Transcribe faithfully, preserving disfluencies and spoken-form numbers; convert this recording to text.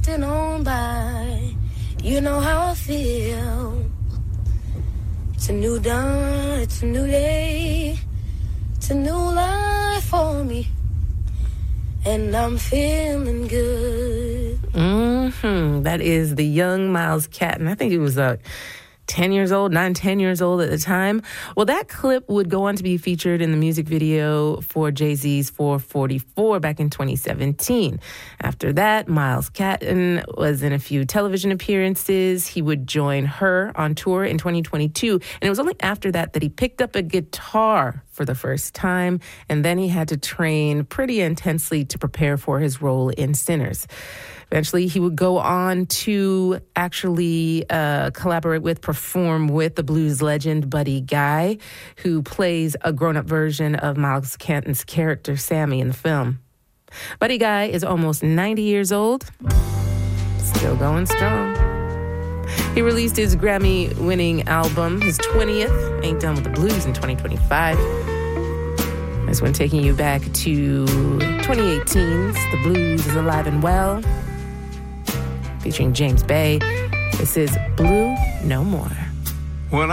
drifting on by. You know how I feel. It's a new dawn, it's a new day. It's a new life for me. And I'm feeling good. Mm-hmm. That is the young Miles Catton. I think he was uh, ten years old, nine, ten years old at the time. Well, that clip would go on to be featured in the music video for Jay-Z's four forty-four back in twenty seventeen. After that, Miles Catton was in a few television appearances. He would join Her on tour in twenty twenty-two. And it was only after that that he picked up a guitar for the first time. And then he had to train pretty intensely to prepare for his role in Sinners. Eventually, he would go on to actually uh, collaborate with, perform with the blues legend Buddy Guy, who plays a grown-up version of Miles Catton's character Sammy in the film. Buddy Guy is almost ninety years old, still going strong. He released his Grammy-winning album, his twentieth, Ain't Done with the Blues, in twenty twenty-five. This one taking you back to twenty eighteen's The Blues is Alive and Well, featuring James Bay. This is Blue No More.